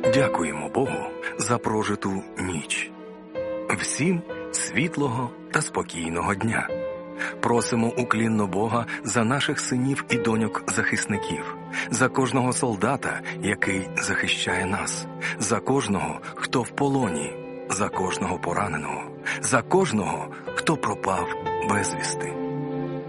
Дякуємо Богу за прожиту ніч. Всім світлого та спокійного дня. Просимо уклінно Бога за наших синів і доньок-захисників, за кожного солдата, який захищає нас, за кожного, хто в полоні, за кожного пораненого, за кожного, хто пропав безвісти.